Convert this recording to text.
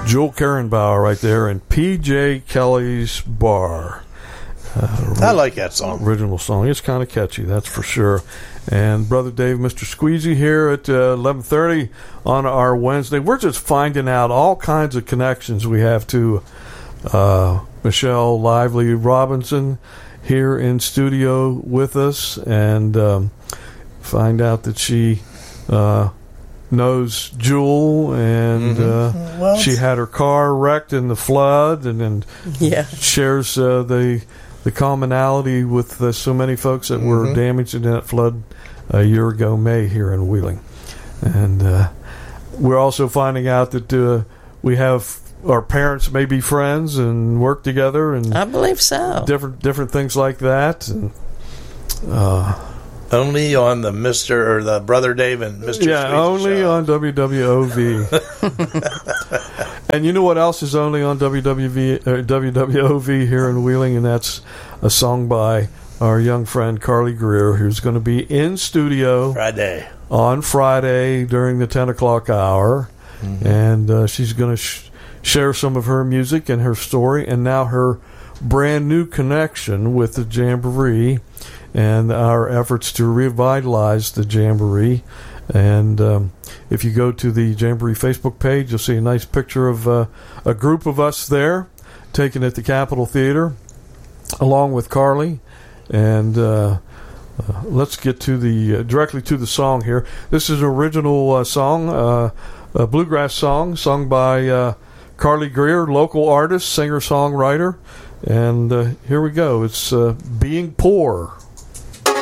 Joel Karenbauer right there and P.J. Kelly's Bar. I like that song. Original song. It's kind of catchy, that's for sure. And Brother Dave, Mr. Squeezy here at 11:30 on our Wednesday. We're just finding out all kinds of connections we have to Michelle Lively Robinson here in studio with us, and find out that she knows Jewel, and she had her car wrecked in the flood, and shares the commonality with so many folks that were damaged in that flood a year ago May here in Wheeling. And we're also finding out that we have our parents may be friends and work together, and I believe so. Different things like that. And only on the the Brother Dave and Mr. Yeah, only on WWOV. And you know what else is only on WWOV here in Wheeling, and that's a song by our young friend Carly Greer, who's going to be in studio on Friday during the 10 o'clock hour. And she's going to share some of her music and her story, and now her brand new connection with the Jamboree and our efforts to revitalize the Jamboree. And if you go to the Jamboree Facebook page, you'll see a nice picture of a group of us there taken at the Capitol Theater along with Carly. And let's get to directly to the song here. This is an original song, a bluegrass song sung by Carly Greer, local artist, singer-songwriter. And here we go. It's Being Poor.